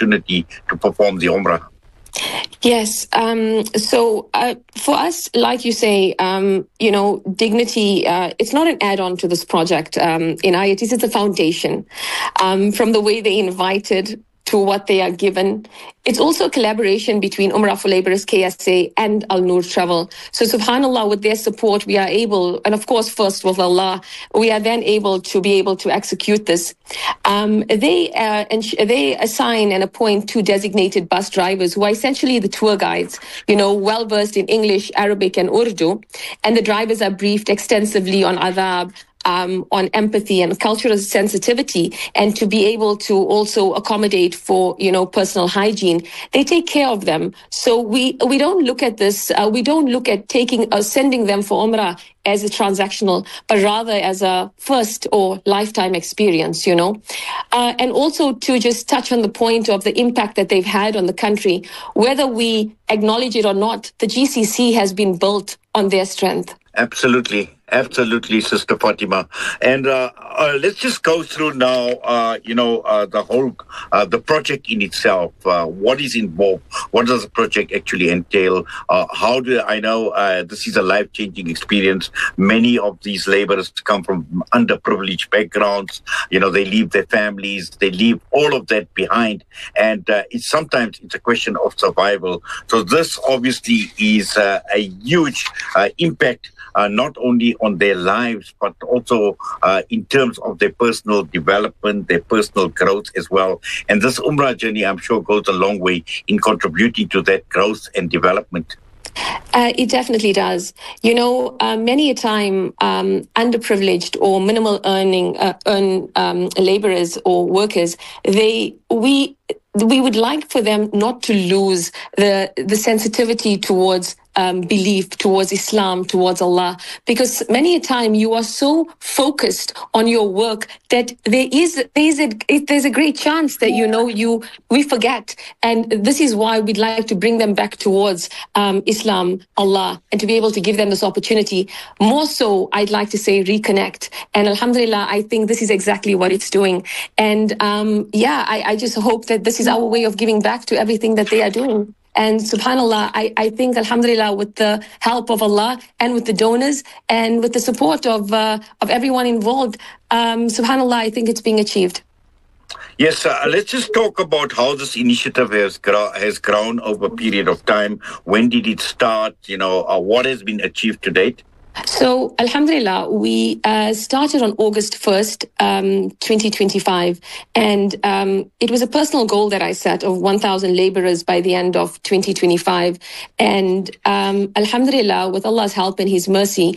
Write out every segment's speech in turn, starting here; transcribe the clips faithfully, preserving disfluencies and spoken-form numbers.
opportunity to perform the Umrah? Yes. Um, so uh, for us, like you say, um, you know, dignity, uh, it's not an add-on to this project. Um, in I A T S, it's a foundation. Um, from the way they invited to what they are given. It's also a collaboration between Umrah for Laborers, K S A, and Al Noor Travel. So subhanAllah, with their support, we are able, and of course, first with Allah, we are then able to be able to execute this. Um, they uh, and they assign and appoint two designated bus drivers who are essentially the tour guides, you know, well versed in English, Arabic, and Urdu. And the drivers are briefed extensively on adab, Um, on empathy and cultural sensitivity, and to be able to also accommodate for, you know, personal hygiene. They take care of them. So we we don't look at this, uh, we don't look at taking uh, sending them for Umrah as a transactional, but rather as a first or lifetime experience, you know. Uh, and also to just touch on the point of the impact that they've had on the country, whether we acknowledge it or not, the G C C has been built on their strength. Absolutely. Absolutely, Sister Fatima. And uh, uh, let's just go through now, uh, you know, uh, the whole, uh, the project in itself. Uh, what is involved? What does the project actually entail? Uh, how do I know uh, this is a life-changing experience? Many of these laborers come from underprivileged backgrounds. You know, they leave their families, they leave all of that behind. And uh, it's sometimes it's a question of survival. So this obviously is uh, a huge uh, impact, uh, not only on their lives, but also uh, in terms of their personal development, their personal growth as well. And this Umrah journey, I'm sure, goes a long way in contributing to that growth and development. Uh, it definitely does. You know, uh, many a time, um, underprivileged or minimal earning uh, earn um, laborers or workers, they we we would like for them not to lose the the sensitivity towards Um, belief, towards Islam, towards Allah, because many a time you are so focused on your work that there is there is a there's a great chance that you know you we forget, and this is why we'd like to bring them back towards um, Islam, Allah, and to be able to give them this opportunity. More so, I'd like to say reconnect, and Alhamdulillah, I think this is exactly what it's doing. And um, yeah, I, I just hope that this is our way of giving back to everything that they are doing. And subhanAllah, I, I think, alhamdulillah, with the help of Allah and with the donors and with the support of uh, of everyone involved, um, subhanAllah, I think it's being achieved. Yes, uh, let's just talk about how this initiative has, gra- has grown over a period of time. When did it start? You know, uh, what has been achieved to date? So, alhamdulillah, we uh, started on August first, um, twenty twenty-five. And um, it was a personal goal that I set of one thousand laborers by the end of twenty twenty-five. And um, alhamdulillah, with Allah's help and His mercy,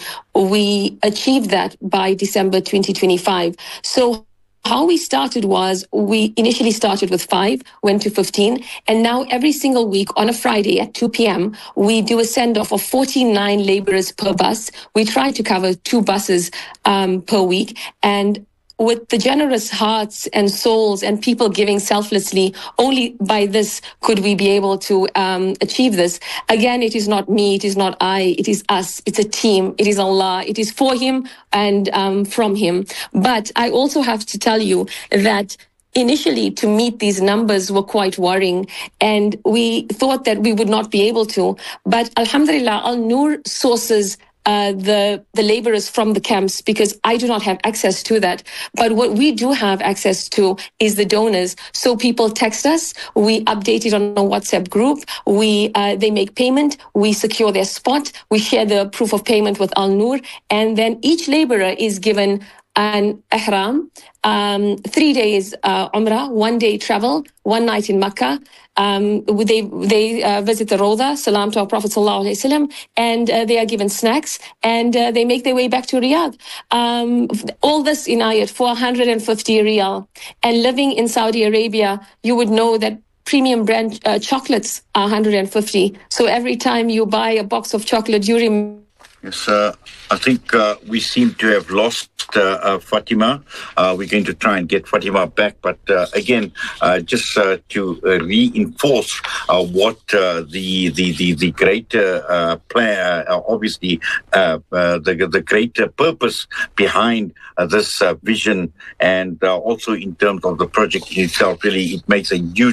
we achieved that by December twenty twenty-five. So, how we started was we initially started with five, went to fifteen, and now every single week on a Friday at two p.m., we do a send-off of forty-nine laborers per bus. We try to cover two buses um, per week. And with the generous hearts and souls and people giving selflessly, only by this could we be able to um, achieve this. Again, it is not me, it is not I, it is us, it's a team, it is Allah, it is for Him and um, from Him. But I also have to tell you that initially to meet these numbers were quite worrying, and we thought that we would not be able to. But alhamdulillah, Al Noor sources Uh, the the laborers from the camps, because I do not have access to that. But what we do have access to is the donors. So people text us, we update it on a WhatsApp group, we uh, they make payment, we secure their spot, we share the proof of payment with Al Noor, and then each laborer is given an ihram, um, three days uh, umrah, one day travel, one night in Makkah. Um, they they uh, visit the Rawda, salam to our Prophet sallallahu alaihi wasallam, and uh, they are given snacks, and uh, they make their way back to Riyadh. Um, all this in ayat four hundred fifty riyal. And living in Saudi Arabia, you would know that premium brand uh, chocolates are one hundred fifty. So every time you buy a box of chocolate, you remember. Yes, uh, I think uh, we seem to have lost uh, uh, Fatima. Uh, we're going to try and get Fatima back. But uh, again, uh, just uh, to uh, reinforce uh, what uh, the, the, the, the greater uh, plan, uh, obviously, uh, uh, the, the greater purpose behind uh, this uh, vision, and uh, also in terms of the project in itself, really, it makes a huge